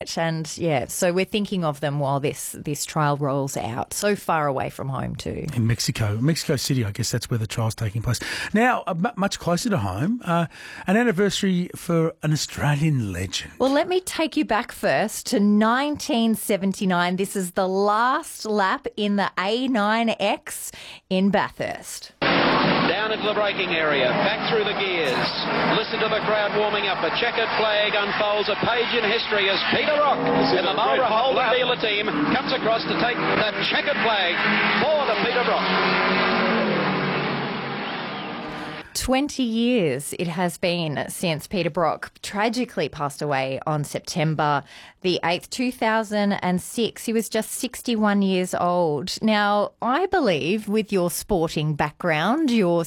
right. And, so we're thinking of them while this trial rolls out. So far away from home too. In Mexico City, I guess that's where the trial's taking place. Now, much closer to home, an anniversary for an Australian legend. Well, let me take you back first to 1979. This is the last lap in the A9X in Bathurst. Down into the braking area, back through the gears. Listen to the crowd warming up. A checkered flag unfolds, a page in history as Peter Rock and the Marlborough Holden dealer team comes across to take the checkered flag for the Peter Rock. 20 years it has been since Peter Brock tragically passed away on September the 8th, 2006. He was just 61 years old. Now, I believe with your sporting background, you're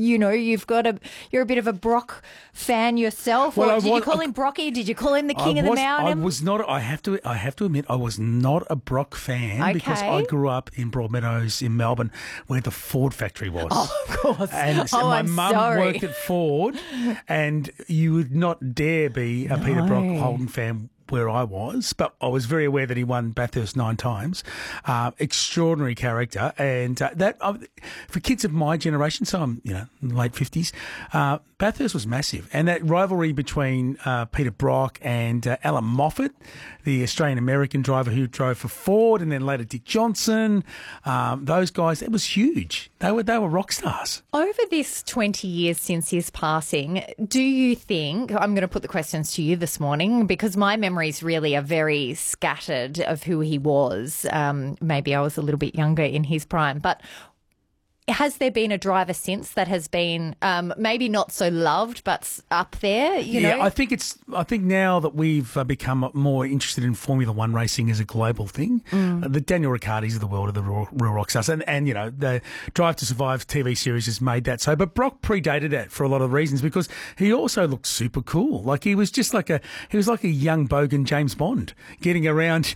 a bit of a Brock fan yourself. Did you call him Brocky? Did you call him the King of the Mountain? I was not. I have to admit, I was not a Brock fan because I grew up in Broadmeadows in Melbourne, where the Ford factory was. Oh, of course. And so my mum worked at Ford, and you would not dare be a Peter Brock Holden fan where I was, but I was very aware that he won Bathurst 9 times. Extraordinary character, and that for kids of my generation, so I'm late 50s. Bathurst was massive, and that rivalry between Peter Brock and Alan Moffat, the Australian-American driver who drove for Ford, and then later Dick Johnson, those guys, it was huge. They were rock stars. Over this 20 years since his passing, do you think, I'm going to put the questions to you this morning because my memories really are very scattered of who he was. Maybe I was a little bit younger in his prime, but has there been a driver since that has been maybe not so loved, but up there? You know? I think now that we've become more interested in Formula One racing as a global thing, the Daniel Ricciardis of the world are the real rock stars, and the Drive to Survive TV series has made that so. But Brock predated that for a lot of reasons because he also looked super cool. Like he was just like a young bogan James Bond getting around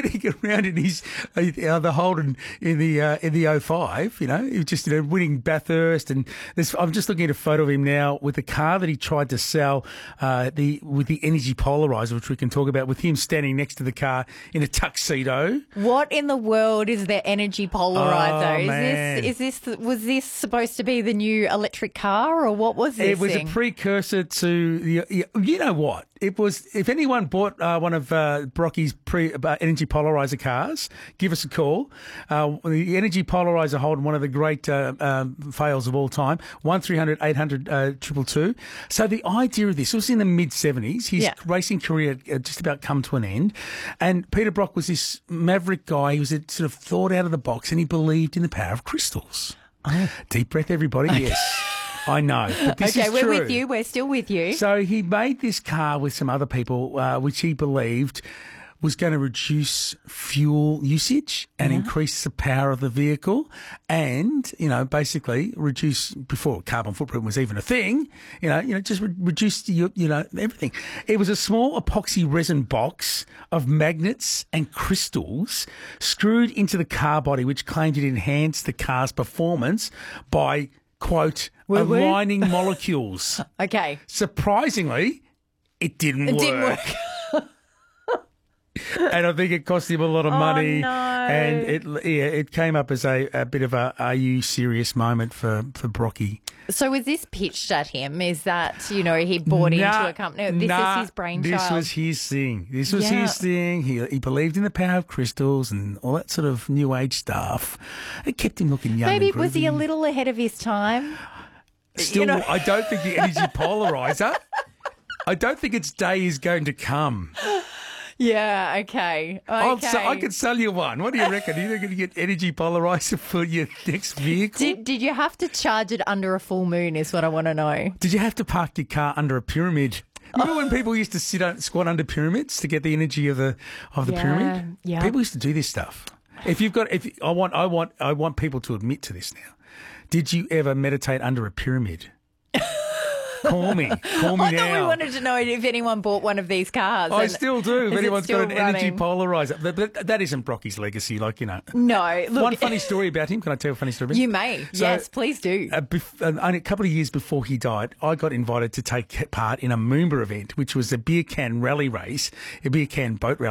in his the Holden in the 05. He just winning Bathurst, and I'm just looking at a photo of him now with the car that he tried to sell, with the energy polarizer, which we can talk about, with him standing next to the car in a tuxedo. What in the world is their energy polarizer? Oh, man. Was this supposed to be the new electric car, or what was this? It was a precursor to you know what? It was, if anyone bought one of Brocky's energy polarizer cars, give us a call. The energy polarizer Holden, one of the great fails of all time, 1300 800 222. So the idea of this was in the mid-70s. His racing career had just about come to an end. And Peter Brock was this maverick guy. He was sort of thought out of the box, and he believed in the power of crystals. Oh. Deep breath, everybody. Yes. I know, but this is true. Okay, we're with you. We're still with you. So he made this car with some other people, which he believed was going to reduce fuel usage and increase the power of the vehicle and, basically reduce, before carbon footprint was even a thing, just reduce, everything. It was a small epoxy resin box of magnets and crystals screwed into the car body, which claimed it enhanced the car's performance by, quote, aligning molecules. Okay. Surprisingly, it didn't work. And I think it cost him a lot of money. No. And it came up as a bit of a "are you serious" moment for Brocky. So was this pitched at him? Is that, he bought into a company? This is his brainchild? This was his thing. His thing. He believed in the power of crystals and all that sort of new age stuff. It kept him looking young. Maybe and was he a little ahead of his time? Still, I don't think the energy polarizer, I don't think its day is going to come. Yeah, okay. I could sell you one. What do you reckon? Are you going to get energy polarizer for your next vehicle? Did you have to charge it under a full moon is what I want to know. Did you have to park your car under a pyramid? Remember when people used to squat under pyramids to get the energy of the pyramid? Yeah. People used to do this stuff. I want people to admit to this now. Did you ever meditate under a pyramid? Call me now. I thought we wanted to know if anyone bought one of these cars. I still do. If anyone's got an energy running? polarizer. But that isn't Brocky's legacy, No. Look, one funny story about him. Can I tell a funny story about him? You may. Yes, please do. Only a couple of years before he died, I got invited to take part in a Moomba event, which was a beer can rally race, a beer can boat rally.